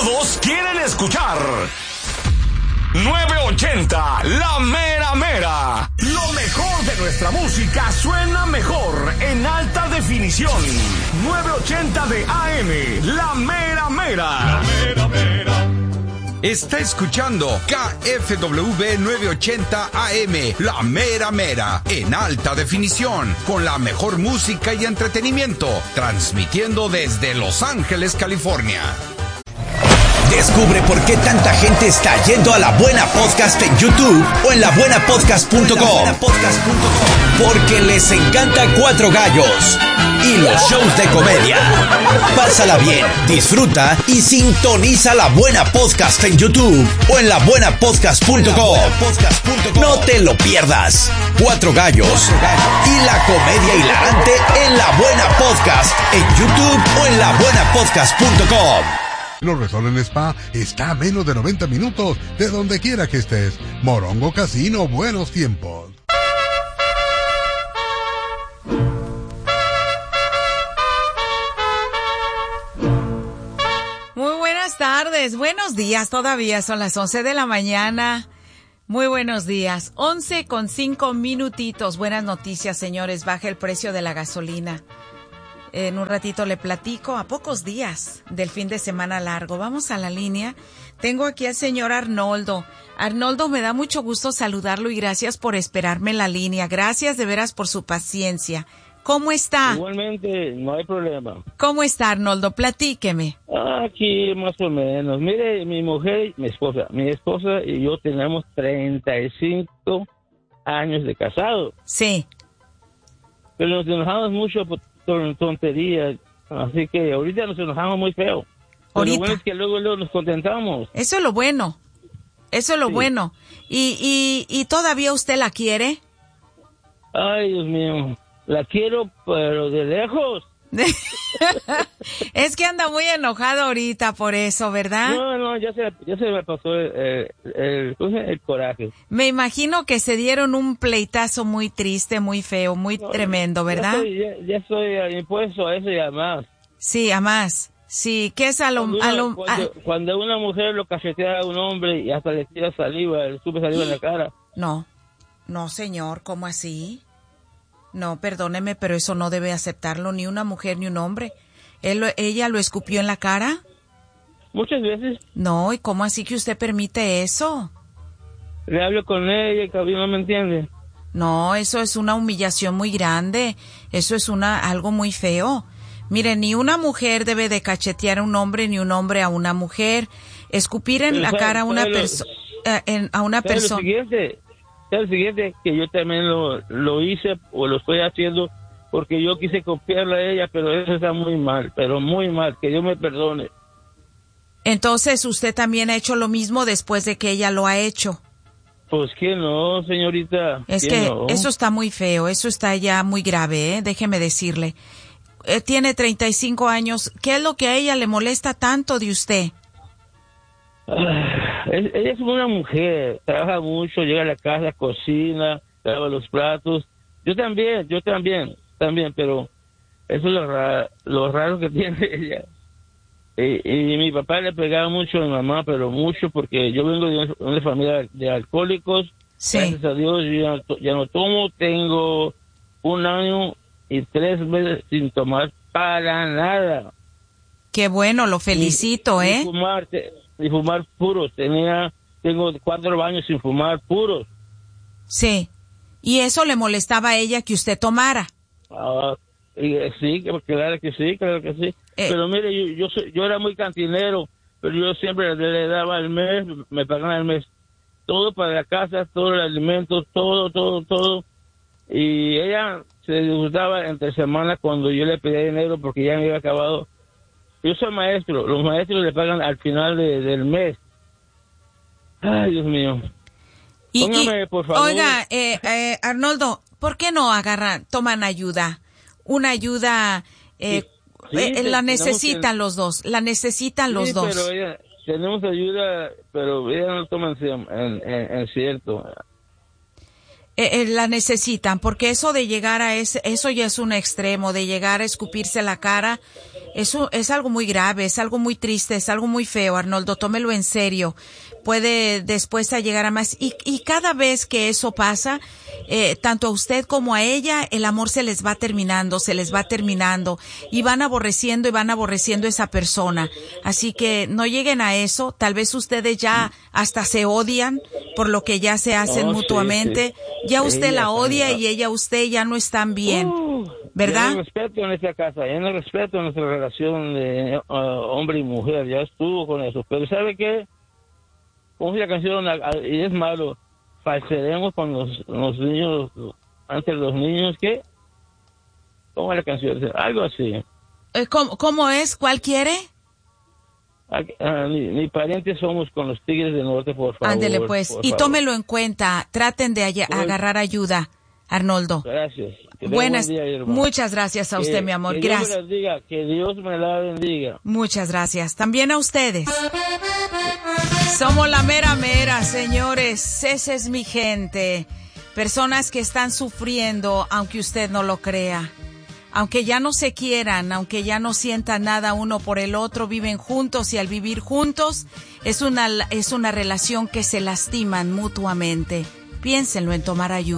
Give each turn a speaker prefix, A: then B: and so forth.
A: todos quieren escuchar. 980, la mera mera. Lo mejor de nuestra música suena mejor en alta definición. 980 de AM, la mera mera. La mera mera.
B: Está escuchando KFWB 980 AM, la mera mera, en alta definición, con la mejor música y entretenimiento, transmitiendo desde Los Ángeles, California.
C: Descubre por qué tanta gente está yendo a La Buena Podcast en YouTube o en labuenapodcast.com. Porque les encanta Cuatro Gallos y los shows de comedia. Pásala bien, disfruta y sintoniza La Buena Podcast en YouTube o en labuenapodcast.com. No te lo pierdas. Cuatro Gallos y la comedia hilarante en La Buena Podcast en YouTube o en labuenapodcast.com.
D: Los Resorts Spa está a menos de 90 minutos de donde quiera que estés. Morongo Casino, buenos tiempos.
E: Muy buenas tardes, buenos días, todavía son las 11 de la mañana. Muy buenos días, 11:05. Buenas noticias, señores, baja el precio de la gasolina. En un ratito le platico, a pocos días del fin de semana largo. Vamos a la línea. Tengo aquí al señor Arnoldo. Arnoldo, me da mucho gusto saludarlo y gracias por esperarme en la línea. Gracias de veras por su paciencia. ¿Cómo está?
F: Igualmente, no hay problema.
E: ¿Cómo está, Arnoldo? Platíqueme.
F: Aquí más o menos. Mire, mi mujer, mi esposa y yo tenemos 35 años de casado.
E: Sí.
F: Pero nos enojamos mucho por tonterías, así que ahorita nos enojamos muy feo. Pero lo bueno es que luego nos contentamos.
E: Eso es lo bueno. Eso es lo bueno. ¿Y todavía usted la quiere?
F: Ay, Dios mío. La quiero, pero de lejos.
E: Es que anda muy enojado ahorita por eso, ¿verdad?
F: No, ya se me pasó el coraje.
E: Me imagino que se dieron un pleitazo muy triste, muy feo, muy tremendo, ¿verdad?
F: Ya estoy impuesto a eso y a más.
E: Sí, a más. Sí, ¿qué es
F: cuando una mujer lo cachetea a un hombre y hasta le tira saliva, le sube saliva en la cara.
E: No, señor, ¿cómo así? No, perdóneme, pero eso no debe aceptarlo ni una mujer ni un hombre. ¿Ella lo escupió en la cara?
F: Muchas veces.
E: No, ¿y cómo así que usted permite eso?
F: Le hablo con ella y todavía no me entiende.
E: No, eso es una humillación muy grande. Eso es algo muy feo. Mire, ni una mujer debe de cachetear a un hombre ni un hombre a una mujer. Escupir en la cara a una persona.
F: El siguiente que yo también lo hice o lo estoy haciendo porque yo quise copiarla a ella, pero eso está muy mal, pero muy mal, que Dios me perdone.
E: Entonces, ¿usted también ha hecho lo mismo después de que ella lo ha hecho?
F: Pues que no, señorita.
E: Es que eso está muy feo, eso está ya muy grave, déjeme decirle. Tiene 35 años, ¿qué es lo que a ella le molesta tanto de usted?
F: Ella es una mujer, trabaja mucho, llega a la casa, cocina, lava los platos. Yo también, pero eso es lo raro que tiene ella. Y mi papá le pegaba mucho a mi mamá, pero mucho, porque yo vengo de una familia de alcohólicos.
E: Sí.
F: Gracias a Dios, yo ya no tomo, tengo 1 año y 3 meses sin tomar para nada.
E: Qué bueno, lo felicito,
F: Y fumar puros. Tengo 4 años sin fumar puros.
E: Sí. ¿Y eso le molestaba a ella que usted tomara?
F: Sí, claro que sí. Pero mire, yo era muy cantinero, pero yo siempre le daba el mes, me pagaban el mes. Todo para la casa, todo el alimento, todo. Y ella se disgustaba entre semanas cuando yo le pedía dinero porque ya me había acabado. Yo soy maestro, los maestros le pagan al final del mes. Ay, Dios mío. Póngame, por favor.
E: Oiga, Arnoldo, ¿por qué no toman ayuda? Una ayuda, la necesitan los dos, la necesitan los dos.
F: Pero ella, tenemos ayuda, pero ella no toma en cierto.
E: La necesitan, porque eso de llegar a eso ya es un extremo, de llegar a escupirse la cara, eso es algo muy grave, es algo muy triste, es algo muy feo, Arnoldo, tómelo en serio. Puede después a llegar a más, y cada vez que eso pasa, tanto a usted como a ella, el amor se les va terminando, y van aborreciendo a esa persona. Así que no lleguen a eso, tal vez ustedes ya hasta se odian por lo que ya se hacen mutuamente. Sí. Ya usted la odia y ella, usted ya no están bien, ¿verdad?
F: Ya no respeto en esta casa, ya no respeto nuestra relación de hombre y mujer, ya estuvo con eso. Pero ¿sabe qué? Como dice la canción, y es malo, falsearemos con los niños, ante los niños, ¿qué? ¿Cómo es la canción? Algo así.
E: ¿Cómo es? ¿Cuál quiere?
F: Ni parientes somos con los Tigres del Norte, por favor.
E: Ándele pues, y tómelo en cuenta, traten de agarrar ayuda, Arnoldo.
F: Gracias.
E: Buenas, día, muchas gracias a usted, mi amor, gracias.
F: Que Dios me la bendiga.
E: Muchas gracias, también a ustedes. Somos la mera mera, señores, esa es mi gente. Personas que están sufriendo, aunque usted no lo crea. Aunque ya no se quieran, aunque ya no sientan nada uno por el otro, viven juntos y al vivir juntos es una relación que se lastiman mutuamente. Piénsenlo en tomar ayuda.